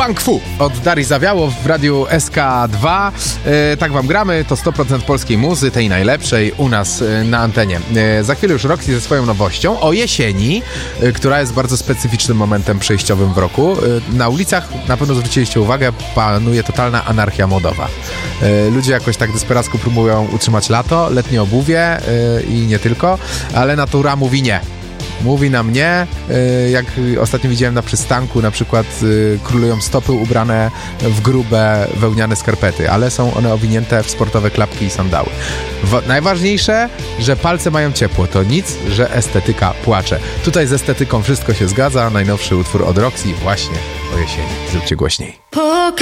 Funk Fu od Darii Zawiało w radiu SK2. Tak wam gramy, to 100% polskiej muzy, tej najlepszej u nas na antenie. Za chwilę już Roxy ze swoją nowością o jesieni, która jest bardzo specyficznym momentem przejściowym w roku. Na ulicach, na pewno zwróciliście uwagę, panuje totalna anarchia modowa. Ludzie jakoś tak desperacko próbują utrzymać lato, letnie obuwie i nie tylko, ale natura mówi nie. Mówi na mnie, jak ostatnio widziałem na przystanku, na przykład królują stopy ubrane w grube wełniane skarpety, ale są one owinięte w sportowe klapki i sandały. Najważniejsze, że palce mają ciepło, to nic, że estetyka płacze. Tutaj z estetyką wszystko się zgadza, najnowszy utwór od Roxy właśnie o jesieni. Zróbcie głośniej.